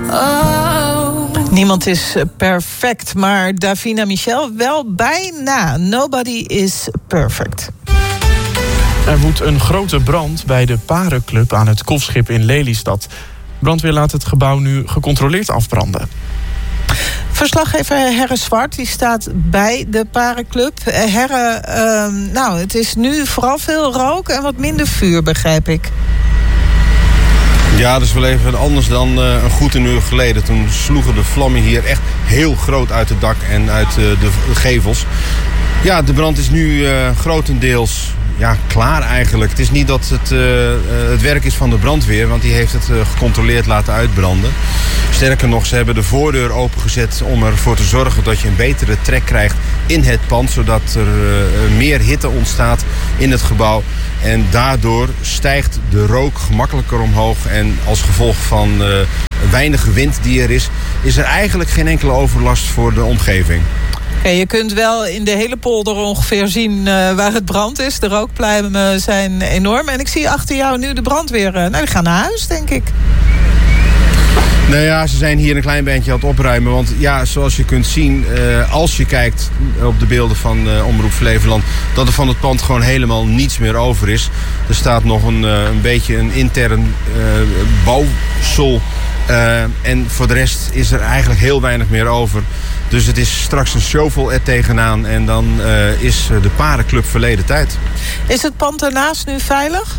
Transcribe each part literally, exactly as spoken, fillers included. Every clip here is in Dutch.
Oh. Niemand is perfect, maar Davina Michel wel bijna. Nobody is perfect. Er woedt een grote brand bij de Parenclub aan het Kofschip in Lelystad. Brandweer laat het gebouw nu gecontroleerd afbranden. Verslaggever Herre Zwart die staat bij de Parenclub. Herre, uh, nou, het is nu vooral veel rook en wat minder vuur, begrijp ik. Ja, dat is wel even anders dan uh, een goed een uur geleden. Toen sloegen de vlammen hier echt heel groot uit het dak en uit uh, de gevels. Ja, de brand is nu uh, grotendeels ja, klaar eigenlijk. Het is niet dat het, uh, het werk is van de brandweer, want die heeft het uh, gecontroleerd laten uitbranden. Sterker nog, ze hebben de voordeur opengezet om ervoor te zorgen dat je een betere trek krijgt in het pand, zodat er uh, meer hitte ontstaat in het gebouw. En daardoor stijgt de rook gemakkelijker omhoog. En als gevolg van uh, weinige wind die er is, is er eigenlijk geen enkele overlast voor de omgeving. Okay, je kunt wel in de hele polder ongeveer zien uh, waar het brand is. De rookpluimen zijn enorm. En ik zie achter jou nu de brandweer. Uh, nou, die gaan naar huis, denk ik. Nou ja, ze zijn hier een klein beetje aan het opruimen. Want ja, zoals je kunt zien, uh, als je kijkt op de beelden van uh, Omroep Flevoland, dat er van het pand gewoon helemaal niets meer over is. Er staat nog een, uh, een beetje een intern uh, bouwsel. Uh, en voor de rest is er eigenlijk heel weinig meer over. Dus het is straks een shovel er tegenaan en dan uh, is de Parenclub verleden tijd. Is het pand daarnaast nu veilig?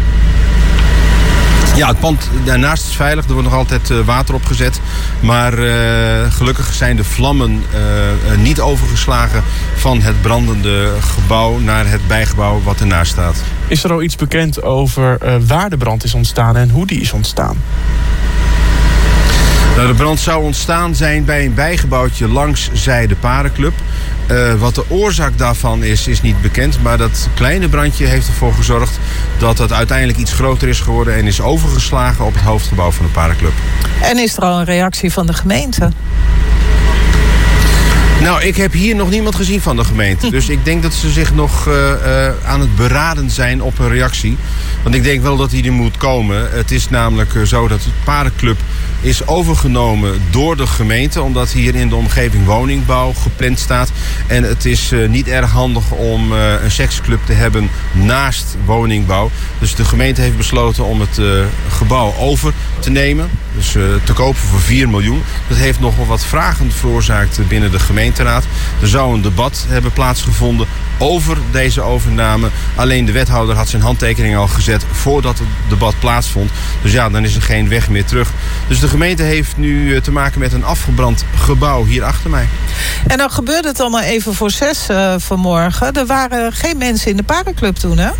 Ja, het pand daarnaast is veilig. Er wordt nog altijd uh, water opgezet. Maar uh, gelukkig zijn de vlammen uh, niet overgeslagen van het brandende gebouw naar het bijgebouw wat ernaast staat. Is er al iets bekend over uh, waar de brand is ontstaan en hoe die is ontstaan? Nou, de brand zou ontstaan zijn bij een bijgebouwtje langs zij de Parenclub. Uh, wat de oorzaak daarvan is, is niet bekend. Maar dat kleine brandje heeft ervoor gezorgd dat het uiteindelijk iets groter is geworden en is overgeslagen op het hoofdgebouw van de Parenclub. En is er al een reactie van de gemeente? Nou, ik heb hier nog niemand gezien van de gemeente. Dus ik denk dat ze zich nog uh, uh, aan het beraden zijn op een reactie. Want ik denk wel dat die er moet komen. Het is namelijk uh, zo dat de Parenclub is overgenomen door de gemeente, omdat hier in de omgeving woningbouw gepland staat. En het is uh, niet erg handig om uh, een seksclub te hebben naast woningbouw. Dus de gemeente heeft besloten om het uh, gebouw over te nemen. Dus uh, te kopen voor vier miljoen. Dat heeft nogal wat vragen veroorzaakt binnen de gemeenteraad. Er zou een debat hebben plaatsgevonden over deze overname. Alleen de wethouder had zijn handtekening al gezet voordat het debat plaatsvond. Dus ja, dan is er geen weg meer terug. Dus de gemeente heeft nu te maken met een afgebrand gebouw hier achter mij. En dan gebeurde het allemaal even voor zes uh, vanmorgen. Er waren geen mensen in de Parenclub toen, hè?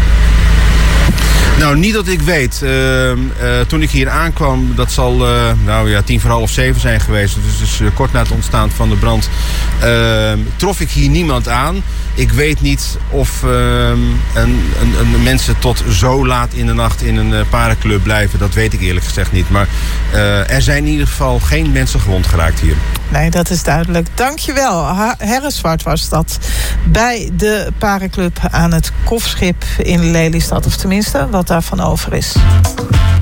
Nou, niet dat ik weet. Uh, uh, toen ik hier aankwam, dat zal uh, nou ja, tien voor half zeven zijn geweest. Dus, dus uh, kort na het ontstaan van de brand uh, trof ik hier niemand aan. Ik weet niet of uh, een, een, een mensen tot zo laat in de nacht in een uh, Parenclub blijven. Dat weet ik eerlijk gezegd niet. Maar uh, er zijn in ieder geval geen mensen gewond geraakt hier. Nee, dat is duidelijk. Dankjewel. Herre Zwart was dat bij de Parenclub aan het Kofschip in Lelystad. Of tenminste, wat daarvan over is.